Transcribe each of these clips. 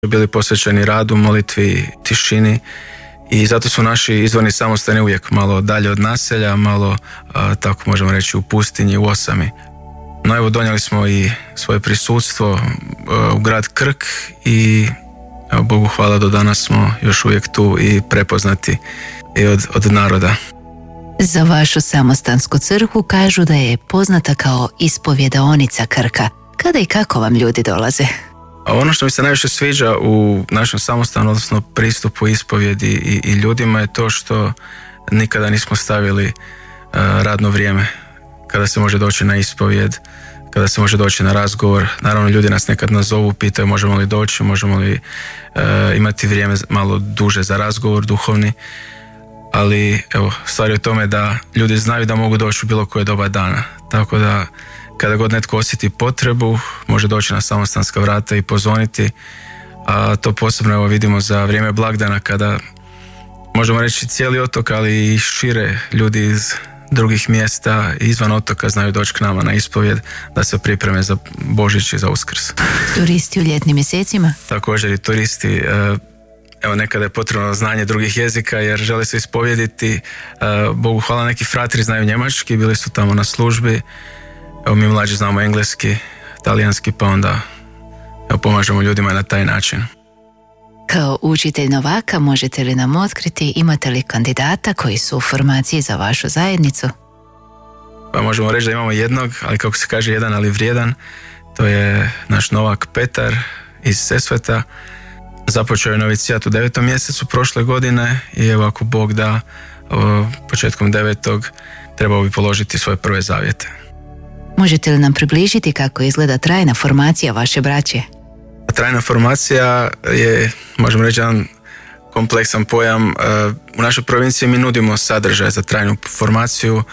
bili posvećeni radu, molitvi, tišini i zato su naši izvorni samostani uvijek malo dalje od naselja, malo, tako možemo reći, u pustinji, u osami. No evo, donijeli smo i svoje prisutstvo u grad Krk i evo, Bogu hvala, do danas smo još uvijek tu i prepoznati i od naroda. Za vašu samostansku crkvu kažu da je poznata kao ispovjedaonica Krka. Kada i kako vam ljudi dolaze? A ono što mi se najviše sviđa u našem samostanu, odnosno pristupu ispovjedi i ljudima, je to što nikada nismo stavili radno vrijeme kada se može doći na ispovjed, kada se može doći na razgovor. Naravno, ljudi nas nekad nazovu, pitaju možemo li doći, možemo li imati vrijeme malo duže za razgovor duhovni, ali evo, stvar je u tome da ljudi znaju da mogu doći u bilo koje doba dana, tako da kada god netko osjeti potrebu, može doći na samostanska vrata i pozvoniti, a to posebno evo vidimo za vrijeme blagdana, kada možemo reći cijeli otok, ali i šire, ljudi iz drugih mjesta izvan otoka znaju doći k nama na ispovjed da se pripreme za Božić i za Uskrs. Turisti u ljetnim mjesecima? Također i turisti. Evo, nekada je potrebno znanje drugih jezika jer žele se ispovjediti. Bogu hvala, neki fratri znaju njemački, bili su tamo na službi. Evo, mi mlađi znamo engleski, talijanski, pa onda pomažemo ljudima na taj način. Kao učitelj novaka možete li nam otkriti, imate li kandidata koji su u formaciji za vašu zajednicu? Pa možemo reći da imamo jednog, ali kako se kaže jedan, ali vrijedan. To je naš novak Petar iz Sesveta. Započeo je novicijat u 9. mjesecu prošle godine i evo, ako Bog da, početkom 9. trebao bi položiti svoje prve zavjete. Možete li nam približiti kako izgleda trajna formacija vaše braće? Trajna formacija je, možemo reći, jedan kompleksan pojam. U našoj provinciji mi nudimo sadržaj za trajnu formaciju.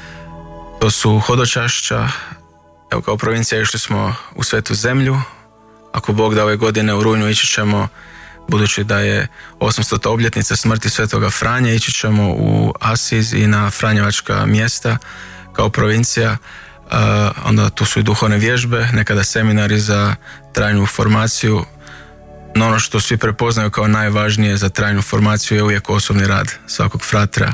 To su hodočašća. Evo, kao provincija išli smo u Svetu zemlju. Ako Bog da, ove godine u rujnu ići ćemo, budući da je 800. obljetnica smrti Svetoga Franje, ići ćemo u Asiz i na Franjevačka mjesta kao provincija. Onda tu su i duhovne vježbe, nekada seminari za trajnu formaciju. No ono što svi prepoznaju kao najvažnije za trajnu formaciju je uvijek osobni rad svakog fratra,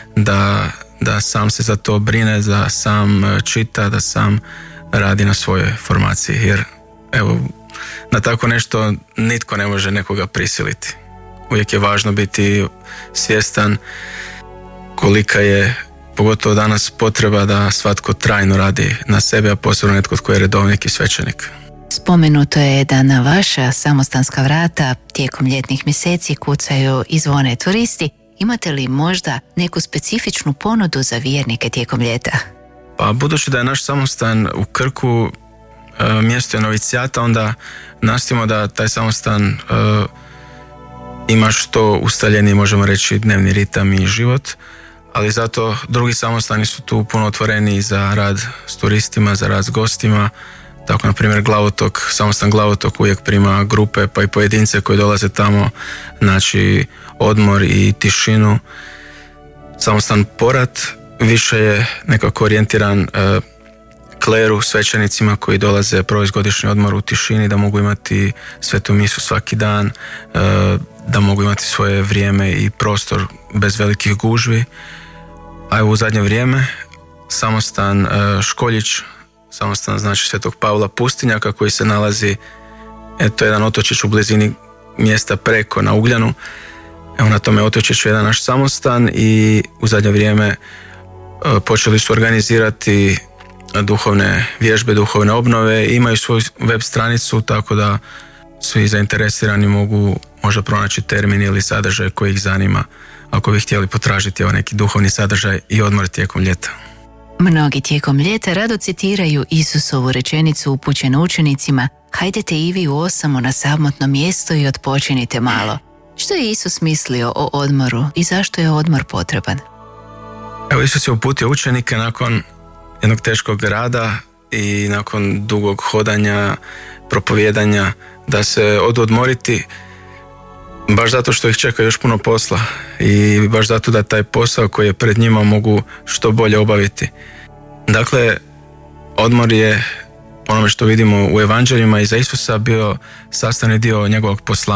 da sam se za to brine, da sam čita, da sam radi na svojoj formaciji. Jer evo, na tako nešto nitko ne može nekoga prisiliti. Uvijek je važno biti svjestan kolika je, pogotovo danas, potreba da svatko trajno radi na sebe, a posebno netko tko je redovnik i svećenik. Spomenuto je da na vaša samostanska vrata tijekom ljetnih mjeseci kucaju i zvone turisti. Imate li možda neku specifičnu ponudu za vjernike tijekom ljeta? Pa budući da je naš samostan u Krku mjesto je novicijata, onda nastojimo da taj samostan ima što ustaljeniji, možemo reći, dnevni ritam i život, ali zato drugi samostani su tu puno otvoreni za rad s turistima, za rad s gostima. Tako, na primjer, Glavotok, samostan Glavotok uvijek prima grupe pa i pojedince koji dolaze tamo, znači odmor i tišinu. Samostan Porat više je nekako orijentiran kleru, svećenicima koji dolaze provesti godišnji odmor u tišini, da mogu imati svetu misu svaki dan, da mogu imati svoje vrijeme i prostor bez velikih gužvi. A evo, u zadnje vrijeme samostan Školjić, samostan znači Svetog Pavla Pustinjaka, koji se nalazi, to je jedan otočić u blizini mjesta Preko na Ugljanu. Evo, na tome otočiću je jedan naš samostan i u zadnje vrijeme počeli su organizirati duhovne vježbe, duhovne obnove i imaju svoju web stranicu, tako da svi zainteresirani mogu možda pronaći termin ili sadržaj koji ih zanima ako bi htjeli potražiti neki duhovni sadržaj i odmor tijekom ljeta. Mnogi tijekom ljeta rado citiraju Isusovu rečenicu upućenu učenicima: hajdete i vi u osamo na samotno mjesto i odpočinite malo. Što je Isus mislio o odmoru i zašto je odmor potreban? Evo, Isus je uputio učenike nakon jednog teškog rada i nakon dugog hodanja, propovijedanja, da se odu odmoriti, baš zato što ih čeka još puno posla i baš zato da taj posao koji je pred njima mogu što bolje obaviti. Dakle, odmor je, onome što vidimo u evanđeljima, iza Isusa bio sastavni dio njegovog poslanja.